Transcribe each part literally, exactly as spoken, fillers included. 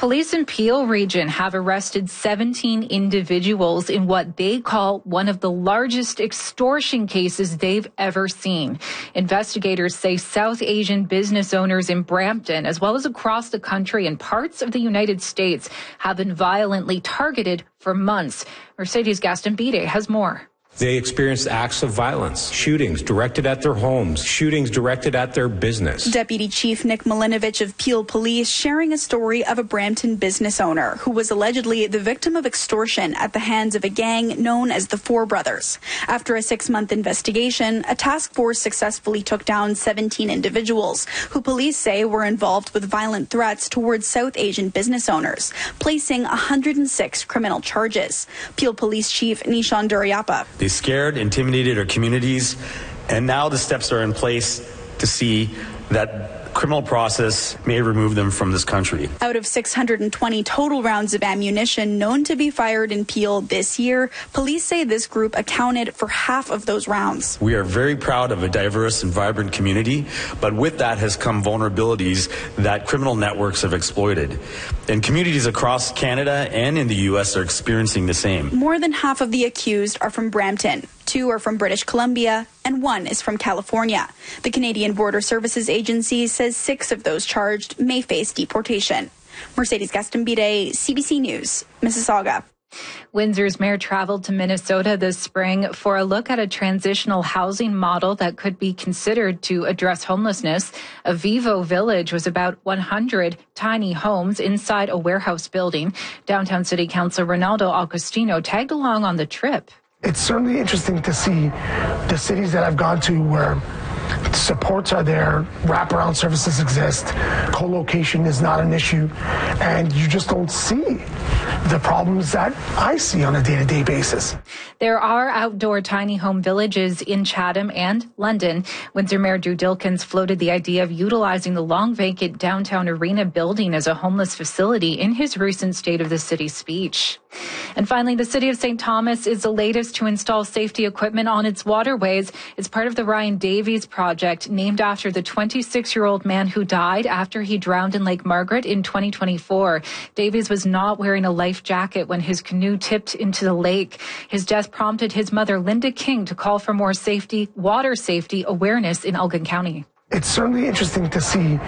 Police in Peel region have arrested seventeen individuals in what they call one of the largest extortion cases they've ever seen. Investigators say South Asian business owners in Brampton, as well as across the country and parts of the United States, have been violently targeted for months. Mercedes Gastambide has more. They experienced acts of violence, shootings directed at their homes, shootings directed at their business. Deputy Chief Nick Milinovich of Peel Police sharing a story of a Brampton business owner who was allegedly the victim of extortion at the hands of a gang known as the Four Brothers. After a six-month investigation, a task force successfully took down seventeen individuals who police say were involved with violent threats towards South Asian business owners, placing one hundred six criminal charges. Peel Police Chief Nishan Duryappa. They scared, intimidated our communities, and now the steps are in place to see that criminal process may remove them from this country. Out of six hundred twenty total rounds of ammunition known to be fired in Peel this year, police say this group accounted for half of those rounds. We are very proud of a diverse and vibrant community, but with that has come vulnerabilities that criminal networks have exploited. And communities across Canada and in the U S are experiencing the same. More than half of the accused are from Brampton. Two are from British Columbia, and one is from California. The Canadian Border Services Agency says six of those charged may face deportation. Mercedes Gastambide, C B C News, Mississauga. Windsor's mayor traveled to Minnesota this spring for a look at a transitional housing model that could be considered to address homelessness. Avivo Village was about one hundred tiny homes inside a warehouse building. Downtown City Councilor Ronaldo Agostino tagged along on the trip. It's certainly interesting to see the cities that I've gone to where supports are there, wraparound services exist, co-location is not an issue, and you just don't see the problems that I see on a day-to-day basis. There are outdoor tiny home villages in Chatham and London. Windsor Mayor Drew Dilkens floated the idea of utilizing the long vacant downtown arena building as a homeless facility in his recent State of the City speech. And finally, the City of Saint Thomas is the latest to install safety equipment on its waterways. It's part of the Ryan Davies project, named after the twenty-six-year-old man who died after he drowned in Lake Margaret in twenty twenty-four. Davies was not wearing a life jacket when his canoe tipped into the lake. His death prompted his mother, Linda King, to call for more safety, water safety awareness in Elgin County. It's certainly interesting to see.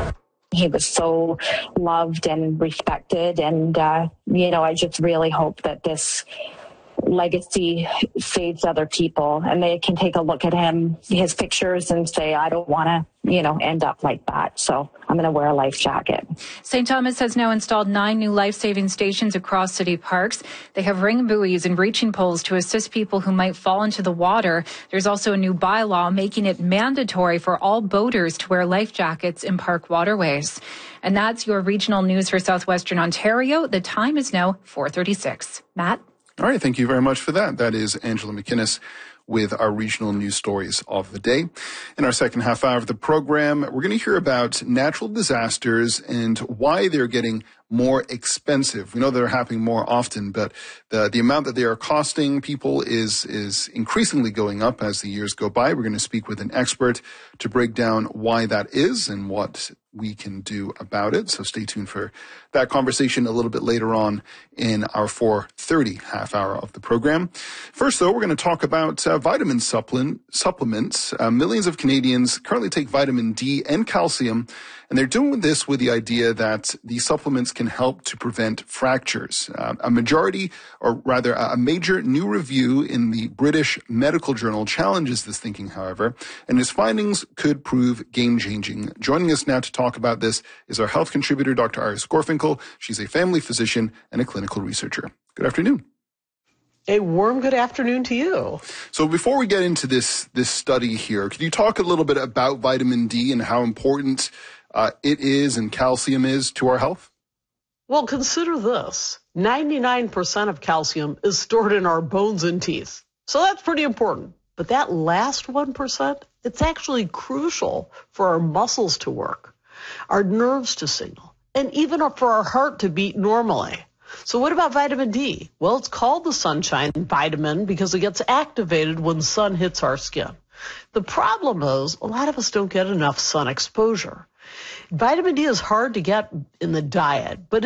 He was so loved and respected, and, uh, you know, I just really hope that this legacy saves other people, and they can take a look at him, his pictures, and say, I don't want to, you know, end up like that. So I'm going to wear a life jacket. Saint Thomas has now installed nine new life-saving stations across city parks. They have ring buoys and reaching poles to assist people who might fall into the water. There's also a new bylaw making it mandatory for all boaters to wear life jackets in park waterways. And that's your regional news for Southwestern Ontario. The time is now four thirty-six. Matt? All right, thank you very much for that. That is Angela McInnes with our regional news stories of the day. In our second half hour of the program, we're going to hear about natural disasters and why they're getting more expensive. We know they're happening more often, but the the amount that they are costing people is is increasingly going up as the years go by. We're going to speak with an expert to break down why that is and what we can do about it. So stay tuned for that conversation a little bit later on in our four thirty half hour of the program. First, though, we're going to talk about uh, vitamin supplement, supplements. Uh, millions of Canadians currently take vitamin D and calcium, and they're doing this with the idea that these supplements can help to prevent fractures. Uh, a majority, or rather a major new review in the British Medical Journal challenges this thinking, however, and its findings could prove game-changing. Joining us now to talk about this is our health contributor, Doctor Iris Gorfinkel. She's a family physician and a clinical researcher. Good afternoon. A warm good afternoon to you. So before we get into this this study here, could you talk a little bit about vitamin D and how important uh, it is and calcium is to our health? Well, consider this. ninety-nine percent of calcium is stored in our bones and teeth. So that's pretty important. But that last one percent, it's actually crucial for our muscles to work, our nerves to signal, and even for our heart to beat normally. So what about vitamin D? Well, it's called the sunshine vitamin because it gets activated when sun hits our skin. The problem is a lot of us don't get enough sun exposure. Vitamin D is hard to get in the diet, but